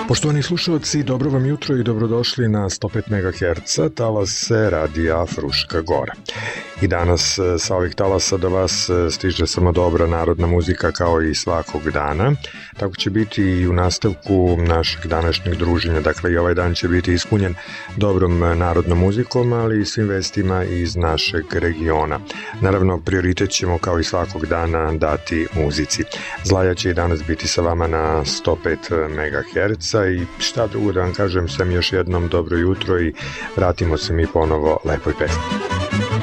Poštovani slušalci, dobro vam jutro i dobrodošli na 105 MHz talase radija Fruška Gora. I danas sa ovih talasa do vas stiže samo dobra narodna muzika kao i svakog dana. Tako će biti i u nastavku našeg današnjeg druženja. Dakle, i ovaj dan će biti ispunjen dobrom narodnom muzikom, ali i svim vestima iz našeg regiona. Naravno, prioritet ćemo kao i svakog dana dati muzici. Zlaja će i danas biti sa vama na 105 MHz i šta drugo da vam kažem, sam još jednom dobro jutro i vratimo se mi ponovo lepoj pesmi.